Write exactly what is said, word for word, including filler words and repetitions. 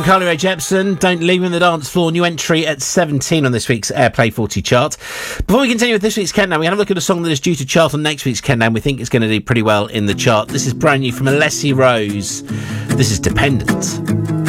Carly Rae Jepsen, Don't Leave Me on the Dance Floor, new entry at seventeen on this week's Airplay forty chart. Before we continue with this week's countdown, we have a look at a song that is due to chart on next week's countdown. We think it's going to do pretty well in the chart. This is brand new from Alessi Rose. This is Dependent.